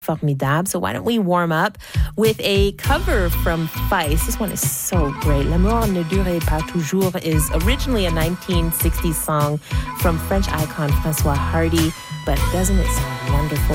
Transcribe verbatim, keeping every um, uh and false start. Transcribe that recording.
Formidable. So why don't we warm up with a cover from Feist. This one is so great. L'amour ne dure pas toujours is originally a nineteen sixties song from French icon François Hardy, but doesn't it sound wonderful?